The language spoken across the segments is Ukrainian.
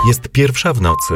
Jest 1:00 w nocy.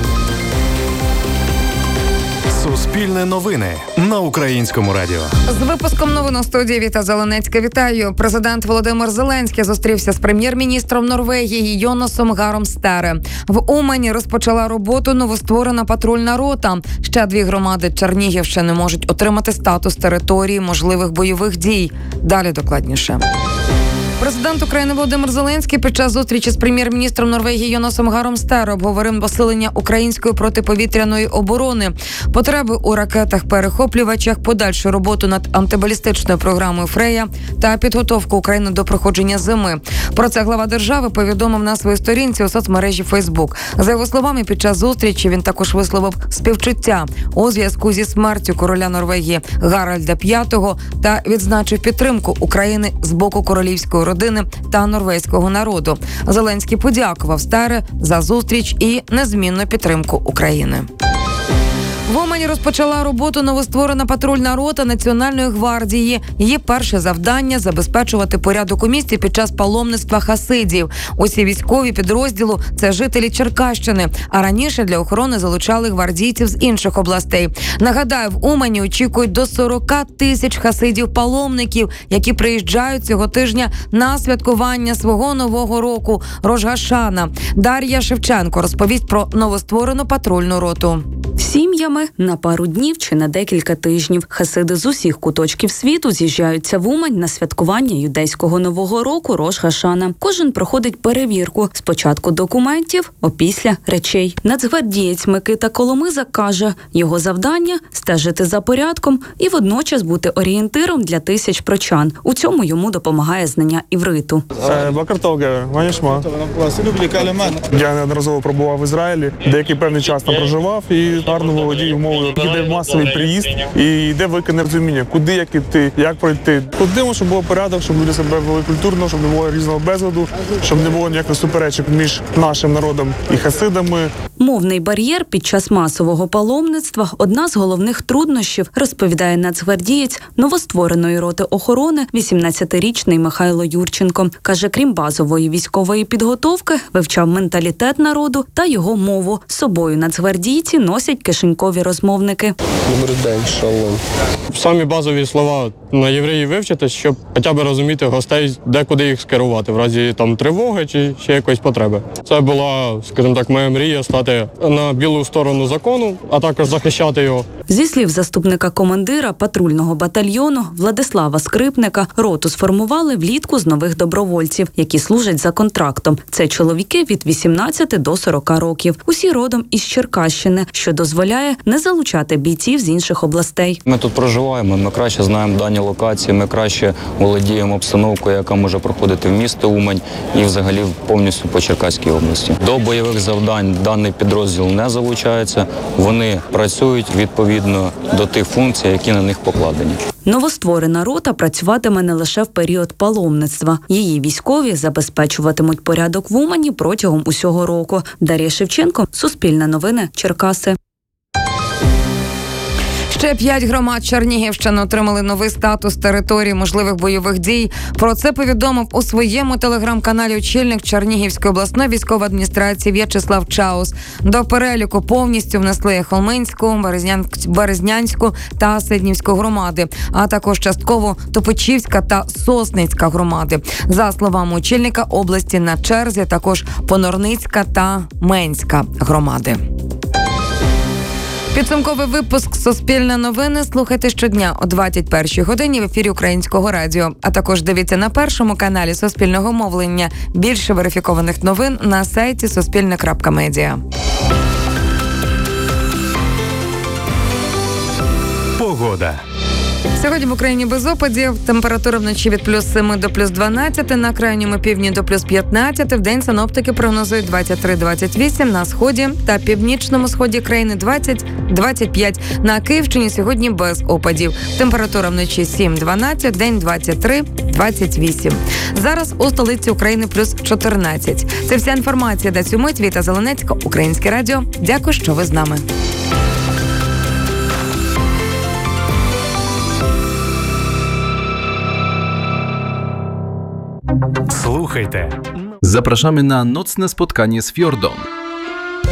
Суспільне новини на Українському радіо. З випуском новин у студії Віта Зеленецька. Вітаю. Президент Володимир Зеленський зустрівся з прем'єр-міністром Норвегії Йонасом Гаром Старе. В Умані розпочала роботу новостворена патрульна рота. Ще 2 громади Чернігівщини можуть отримати статус території можливих бойових дій. Далі докладніше. Президент України Володимир Зеленський під час зустрічі з прем'єр-міністром Норвегії Йонасом Гаром Старе обговорив посилення української протиповітряної оборони, потреби у ракетах-перехоплювачах, подальшу роботу над антибалістичною програмою «Фрея» та підготовку України до проходження зими. Про це глава держави повідомив на своїй сторінці у соцмережі Facebook. За його словами, під час зустрічі він також висловив співчуття у зв'язку зі смертю короля Норвегії Гаральда V та відзначив підтримку України з боку королівської родини та норвезького народу. Зеленський подякував Старе за зустріч і незмінну підтримку України. В Умані розпочала роботу новостворена патрульна рота Національної гвардії. Її перше завдання – забезпечувати порядок у місті під час паломництва хасидів. Усі військові підрозділу – це жителі Черкащини, а раніше для охорони залучали гвардійців з інших областей. Нагадаю, в Умані очікують до 40 тисяч хасидів-паломників, які приїжджають цього тижня на святкування свого нового року – Рош га-Шана. Дар'я Шевченко розповість про новостворену патрульну роту. Сім'ями на пару днів чи на декілька тижнів хасиди з усіх куточків світу з'їжджаються в Умань на святкування юдейського нового року Рош га-Шана. Кожен проходить перевірку. Спочатку документів, опісля речей. Нацгвардієць Микита Коломиза каже, його завдання – стежити за порядком і водночас бути орієнтиром для тисяч прочан. У цьому йому допомагає знання івриту. Я неодноразово пробував в Ізраїлі, деякий певний час там проживав і гарно володію мовою. Йде масовий приїзд і йде викидне розуміння, куди як іти, як пройти. Ходимо, щоб було порядок, щоб люди себе вели культурно, щоб не було різного безладу, щоб не було ніяких суперечок між нашим народом і хасидами. Мовний бар'єр під час масового паломництва – одна з головних труднощів, розповідає нацгвардієць новоствореної роти охорони 18-річний Михайло Юрченко. Каже, крім базової військової підготовки, вивчав менталітет народу та його мову. З собою нацгвардійці носять кишенькові розмовники. Добрий день, шалом. Самі базові слова на євреї вивчити, щоб хоча б розуміти гостей, де куди їх скерувати, в разі там тривоги чи ще якоїсь потреби. Це була, скажімо так, моя мрія стати на білу сторону закону, а також захищати його. Зі слів заступника командира патрульного батальйону Владислава Скрипника, роту сформували влітку з нових добровольців, які служать за контрактом. Це чоловіки від 18 до 40 років. Усі родом із Черкащини, що дозволяє не залучати бійців з інших областей. Ми тут проживаємо, ми краще знаємо дані локації, ми краще володіємо обстановкою, яка може проходити в місто Умань і взагалі повністю по Черкаській області. До бойових завдань даний підрозділ не залучається, вони працюють відповідно до тих функцій, які на них покладені. Новостворена рота працюватиме не лише в період паломництва. Її військові забезпечуватимуть порядок в Умані протягом усього року. Дар'я Шевченко, Суспільне новини, Черкаси. Ще 5 громад Чернігівщини отримали новий статус території можливих бойових дій. Про це повідомив у своєму телеграм-каналі очільник Чернігівської обласної військової адміністрації В'ячеслав Чаус. До переліку повністю внесли Холминську, Березнянську та Сиднівську громади, а також частково Топичівська та Сосницька громади. За словами очільника, області на черзі також Понорницька та Менська громади. Підсумковий випуск «Суспільне новини» слухайте щодня о 21-й годині в ефірі Українського радіо. А також дивіться на першому каналі Суспільного мовлення. Більше верифікованих новин на сайті suspilne.media. Погода. Сьогодні в Україні без опадів. Температура вночі від плюс 7 до плюс 12, на крайньому півдні до плюс 15. Вдень синоптики прогнозують 23-28, на сході та північному сході країни 20-25. На Київщині сьогодні без опадів. Температура вночі 7-12, день 23-28. Зараз у столиці України плюс 14. Це вся інформація на цю мить. Віта Зеленецька, Українське радіо. Дякую, що ви з нами. Słuchajcie. Zapraszamy na nocne spotkanie z Fjordom.